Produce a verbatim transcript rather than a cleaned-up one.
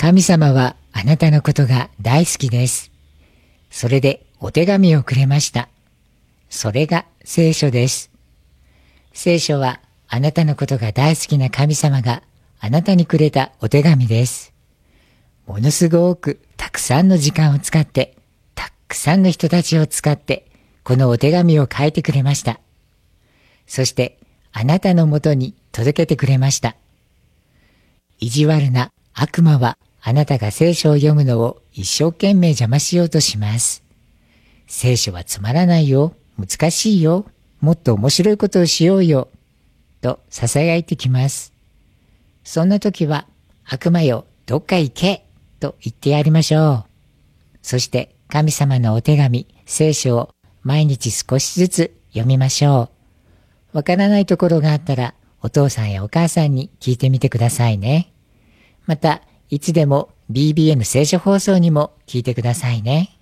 神様はあなたのことが大好きです。それでお手紙をくれました。それが聖書です。聖書はあなたのことが大好きな神様があなたにくれたお手紙です。ものすごくたくさんの時間を使って、たくさんの人たちを使って、このお手紙を書いてくれました。そしてあなたのもとに届けてくれました。意地悪な悪魔はあなたが聖書を読むのを一生懸命邪魔しようとします。聖書はつまらないよ、難しいよ、もっと面白いことをしようよ、と囁いてきます。そんな時は、悪魔よ、どっか行け、と言ってやりましょう。そして神様のお手紙、聖書を毎日少しずつ読みましょう。わからないところがあったら、お父さんやお母さんに聞いてみてくださいね。また、いつでも ビービーエヌ 聖書放送にも聞いてくださいね。